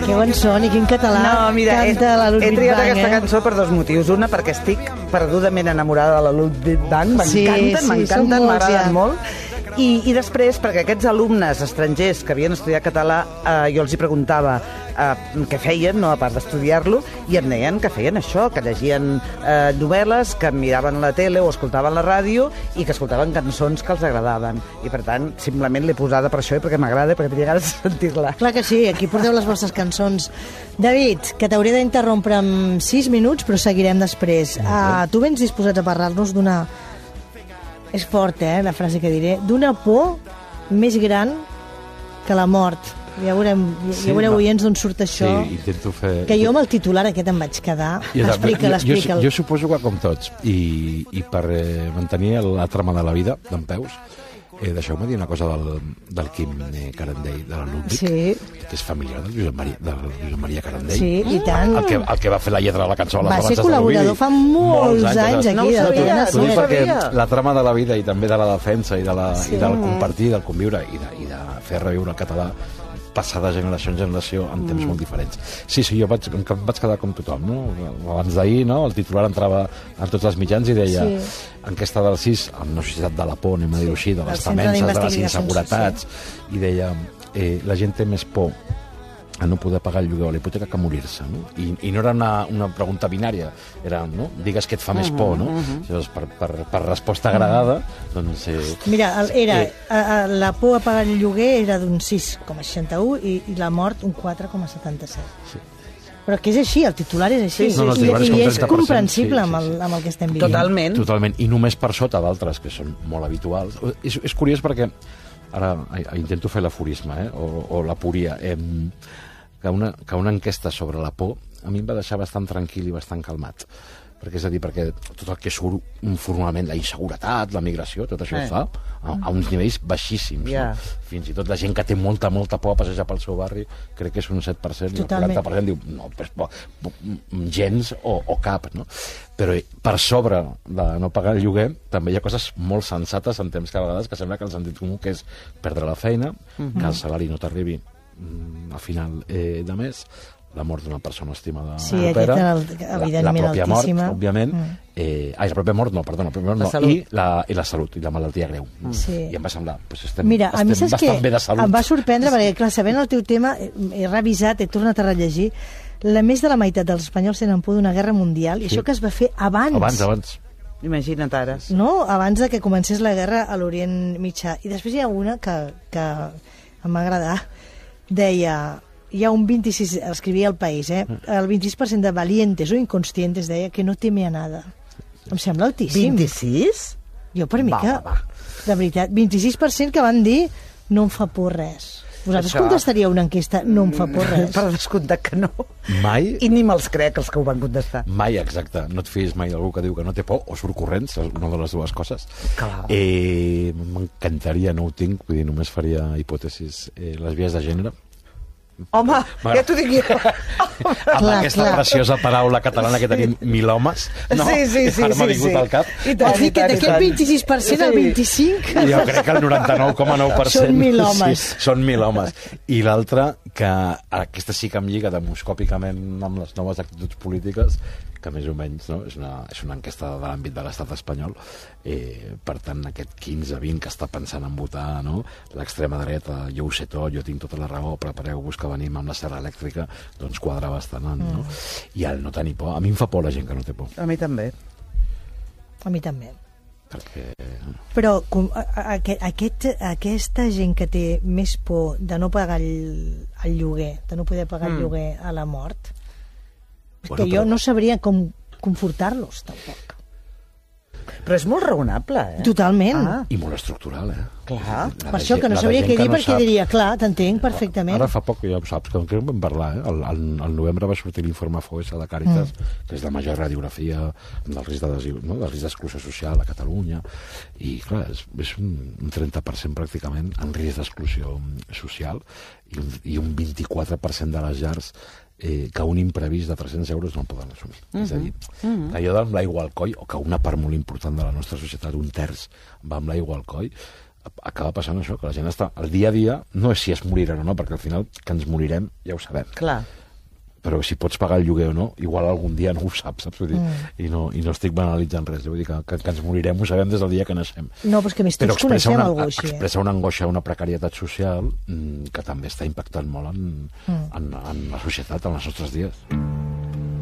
Que bon son i quin català canta la Ludwig Bang. He triat aquesta cançó per dos motius. Una, perquè estic perdudament enamorada de la Ludwig Bang. M'encanten, m'agraden molt. I després, perquè aquests alumnes estrangers que havien estudiat català, jo els hi preguntava què feien, no, a part d'estudiar-lo, i em deien que feien això, que llegien novel·les, que miraven la tele o escoltaven la ràdio i que escoltaven cançons que els agradaven. I, per tant, simplement l'he posada per això i perquè m'agrada, perquè tenia ganes de sentir-la. Clar que sí, aquí porteu les vostres cançons. David, que t'hauré d'interrompre en 6 minuts, però seguirem després. Tu vens disposats a parlar-nos d'una... És fort, la frase que diré. D'una por més gran que la mort. Ja veureu oients d'on surt això. Sí, intento fer... Que jo amb el titular aquest em vaig quedar. Explica'l. Jo suposo que com tots. I per mantenir la trama de la vida d'en Peus, deixeu-me dir una cosa del Quim Carandell, de la Ludwig, que és familiar del Josep Maria Carandell. Sí, i tant. El que va fer la lletra de la cançó. Va ser col·laborador fa molts anys aquí. No ho sabia. Perquè la trama de la vida i també de la defensa i del compartir, del conviure i de fer reviure el català passar de generació en generació en temps molt diferents. Sí, jo em vaig quedar com tothom, no? Abans d'ahir, no? El titular entrava en tots els mitjans i deia enquesta del CIS, amb una societat de la por, anem a dir-ho així, de les temences, de les inseguretats, i deia la gent té més por a no poder pagar el lloguer o la hipoteca que morir-se, no? I no era una pregunta binària, era, no? Digues què et fa més por, no? Llavors, per resposta agregada, doncs... Mira, la por a pagar el lloguer era d'un 6,61 i la mort un 4,77. Sí. Però que és així, el titular és així. I és comprensible amb el que estem vivint. Totalment. I només per sota d'altres, que són molt habituals. És curiós perquè ara intento fer l'aforisme, o l'aporia, que una enquesta sobre la por a mi em va deixar bastant tranquil i bastant calmat. Perquè, és a dir, perquè tot el que surt formalment, la inseguretat, la migració, tot això es fa a uns nivells baixíssims. No? Fins i tot la gent que té molta por a passejar pel seu barri, crec que és un 7%, i el 40% diu, no, gens o cap, no? Però per sobre de no pagar el lloguer també hi ha coses molt sensates en temps que a vegades que sembla que el sentit comú, que és perdre la feina, que el salari no t'arribi a final de mes, la mort d'una persona estimada propera, la pròpia mort, òbviament, la pròpia mort no, i la salut, i la malaltia greu. I em va semblar, estem bastant bé de salut. Em va sorprendre, perquè, clar, sabent el teu tema, he revisat, he tornat a rellegir, més de la meitat dels espanyols tenen por d'una guerra mundial, i això que es va fer abans. Imagina't ara. No? Abans de que comencés la guerra a l'Orient Mitjà. I després hi ha una que em va agradar. Deia, hi ha un 26, escrivia El País, el 26% de valientes o inconscientes deia que no teme a nada. Em sembla altíssim. 26? Jo per mi que, de veritat, 26% que van dir no em fa por res. Vosaltres contestaríeu una enquesta no em fa por res? Per descomptat que no. Mai? I ni me'ls crec, els que ho van contestar. Mai, exacte. No et fies mai d'algú que diu que no té por o surt corrents, una de les dues coses. M'encantaria, no ho tinc, vull dir, només faria hipòtesis. Les vies de gènere. Home, ja t'ho dic jo. Amb aquesta preciosa paraula catalana que tenim, mil homes, no? Sí. Ara m'ha vingut al cap. Vol dir que d'aquest 26% al 25%... Jo crec que el 99,9% són 1.000 homes. Sí, són 1.000 homes. I l'altra, que aquesta sí que em lliga demoscòpicament amb les noves actituds polítiques, que més o menys és una enquesta de l'àmbit de l'estat espanyol, per tant aquest 15-20 que està pensant en votar, no? L'extrema dreta, jo ho sé tot, jo tinc tota la raó, prepareu-vos que venim amb la serra elèctrica, doncs quadra bastant, no? I el no tenir por, a mi em fa por la gent que no té por. A mi també. A mi també. Perquè... Però aquesta gent que té més por de no pagar el lloguer, de no poder pagar el lloguer a la mort, que jo no sabria com confortar-los, tampoc. Però és molt raonable, Totalment. I molt estructural, Clar. Per això que no sabria què dir, perquè diria, clar, t'entenc perfectament. Ara fa poc, ja ho saps, que en vam parlar, al novembre va sortir l'informe FOES de Càritas, que és la major radiografia del risc d'exclusió social a Catalunya, i clar, és un 30% pràcticament en risc d'exclusió social, i un 24% de les llars que un imprevist de 300 euros no el poden assumir. És a dir, que allò amb l'aigua al coll, o que una part molt important de la nostra societat, un terç, va amb l'aigua al coll, acaba passant això, que la gent està... El dia a dia no és si es moriran o no, perquè al final que ens morirem ja ho sabem. Clar. Però si pots pagar el lloguer o no, igual algun dia no ho saps, vull dir, i no estic banalitzant res, vull dir que ens morirem ho sabem des del dia que naixem. No, però és que més tots coneixem algú així. Expressa una angoixa, una precarietat social que també està impactant molt en la societat, en els nostres dies.